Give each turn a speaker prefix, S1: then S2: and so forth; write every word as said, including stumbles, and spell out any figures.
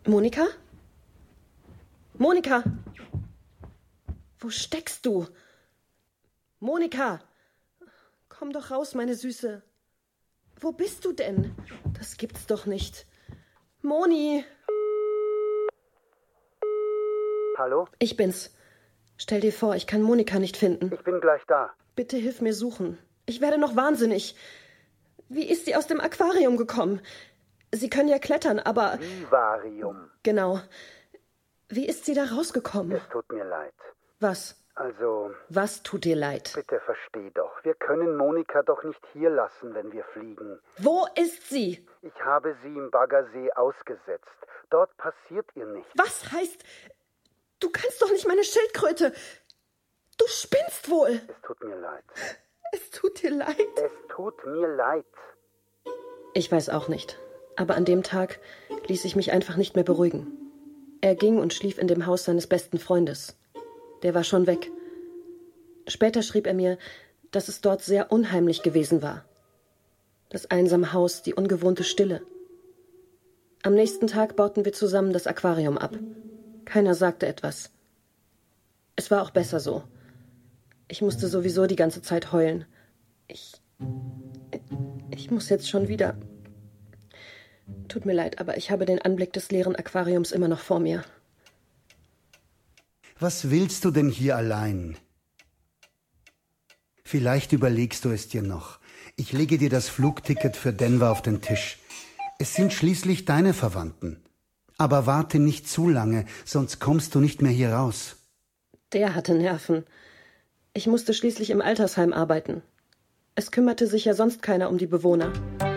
S1: Monika? Monika? Wo steckst du? Monika! Komm doch raus, meine Süße. Wo bist du denn? Das gibt's doch nicht. Moni!
S2: Hallo?
S1: Ich bin's. Stell dir vor, ich kann Monika nicht finden.
S2: Ich bin gleich da.
S1: Bitte hilf mir suchen. Ich werde noch wahnsinnig. Wie ist sie aus dem Aquarium gekommen? Sie können ja klettern, aber...
S2: Vivarium.
S1: Genau. Wie ist sie da rausgekommen?
S2: Es tut mir leid.
S1: Was?
S2: Also...
S1: Was tut dir leid?
S2: Bitte versteh doch. Wir können Monika doch nicht hier lassen, wenn wir fliegen.
S1: Wo ist sie?
S2: Ich habe sie im Baggersee ausgesetzt. Dort passiert ihr nichts.
S1: Was heißt... Du kannst doch nicht meine Schildkröte... Du spinnst wohl.
S2: Es tut mir leid.
S1: Es tut dir leid.
S2: Es tut mir leid.
S1: Ich weiß auch nicht. Aber an dem Tag ließ ich mich einfach nicht mehr beruhigen. Er ging und schlief in dem Haus seines besten Freundes. Der war schon weg. Später schrieb er mir, dass es dort sehr unheimlich gewesen war. Das einsame Haus, die ungewohnte Stille. Am nächsten Tag bauten wir zusammen das Aquarium ab. Keiner sagte etwas. Es war auch besser so. Ich musste sowieso die ganze Zeit heulen. Ich... Ich muss jetzt schon wieder... Tut mir leid, aber ich habe den Anblick des leeren Aquariums immer noch vor mir.
S3: Was willst du denn hier allein? Vielleicht überlegst du es dir noch. Ich lege dir das Flugticket für Denver auf den Tisch. Es sind schließlich deine Verwandten. Aber warte nicht zu lange, sonst kommst du nicht mehr hier raus.
S1: Der hatte Nerven. Ich musste schließlich im Altersheim arbeiten. Es kümmerte sich ja sonst keiner um die Bewohner.